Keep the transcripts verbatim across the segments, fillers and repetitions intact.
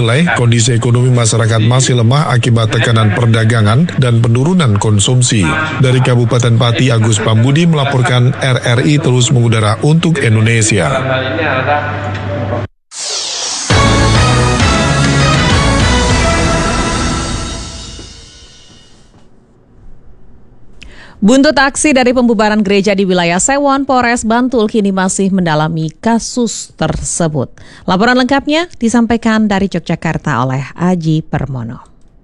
menilai kondisi ekonomi masyarakat masih lemah akibat tekanan perdagangan dan penurunan konsumsi. Dari Kabupaten Pati, Agus Pambudi melaporkan R R I terus mengudara untuk Indonesia. Buntut aksi dari pembubaran gereja di wilayah Sewon, Polres Bantul kini masih mendalami kasus tersebut. Laporan lengkapnya disampaikan dari Yogyakarta oleh Aji Permono.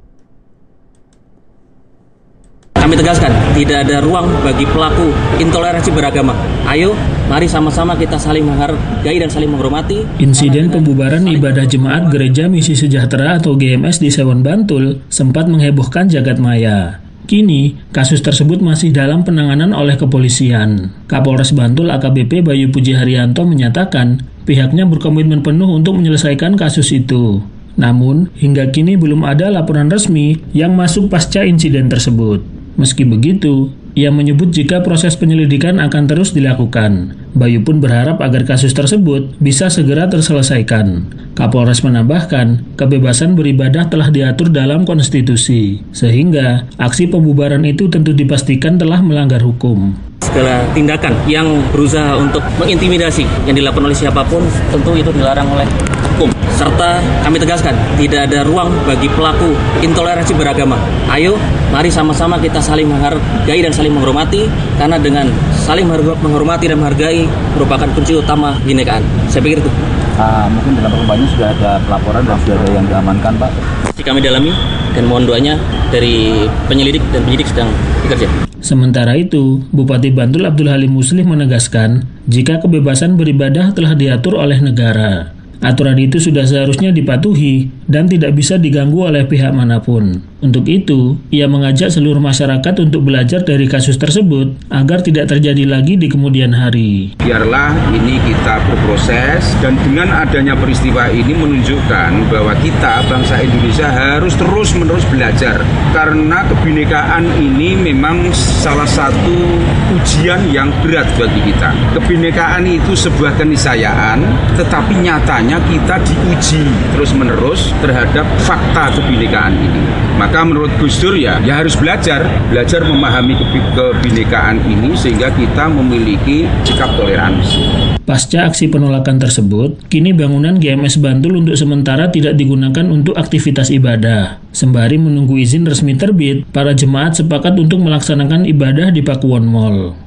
Kami tegaskan, tidak ada ruang bagi pelaku intoleransi beragama. Ayo, mari sama-sama kita saling menghargai dan saling menghormati. Insiden pembubaran ibadah jemaat Gereja Misi Sejahtera atau G M S di Sewon, Bantul sempat menghebohkan jagat maya. Kini, kasus tersebut masih dalam penanganan oleh kepolisian. Kapolres Bantul A K B P Bayu Puji Haryanto menyatakan pihaknya berkomitmen penuh untuk menyelesaikan kasus itu. Namun, hingga kini belum ada laporan resmi yang masuk pasca insiden tersebut. Meski begitu, ia menyebut jika proses penyelidikan akan terus dilakukan. Bayu pun berharap agar kasus tersebut bisa segera terselesaikan. Kapolres menambahkan, kebebasan beribadah telah diatur dalam konstitusi, sehingga aksi pembubaran itu tentu dipastikan telah melanggar hukum. Segala tindakan yang berusaha untuk mengintimidasi yang dilakukan oleh siapapun tentu itu dilarang oleh hukum. Serta kami tegaskan, tidak ada ruang bagi pelaku intoleransi beragama. Ayo, mari sama-sama kita saling menghargai dan saling menghormati, karena dengan saling menghormati dan menghargai merupakan kunci utama kebinekaan. Saya pikir itu. Uh, mungkin dalam perkembangannya sudah ada pelaporan dan sudah ada yang diamankan, Pak? Masih kami dalami dan mohon doanya dari penyelidik dan penyidik sedang bekerja. Sementara itu, Bupati Bantul Abdul Halim Muslim menegaskan jika kebebasan beribadah telah diatur oleh negara. Aturan itu sudah seharusnya dipatuhi dan tidak bisa diganggu oleh pihak manapun. Untuk itu, ia mengajak seluruh masyarakat untuk belajar dari kasus tersebut agar tidak terjadi lagi di kemudian hari. Biarlah ini kita berproses, dan dengan adanya peristiwa ini menunjukkan bahwa kita, bangsa Indonesia, harus terus-menerus belajar. Karena kebinekaan ini memang salah satu ujian yang berat bagi kita. Kebinekaan itu sebuah keniscayaan, tetapi nyatanya kita diuji terus-menerus terhadap fakta kebinekaan ini. Maka menurut Gus Dur ya, ya harus belajar, belajar memahami kebinekaan ini sehingga kita memiliki sikap toleransi. Pasca aksi penolakan tersebut, kini bangunan G M S Bantul untuk sementara tidak digunakan untuk aktivitas ibadah. Sembari menunggu izin resmi terbit, para jemaat sepakat untuk melaksanakan ibadah di Pakuwon Mall.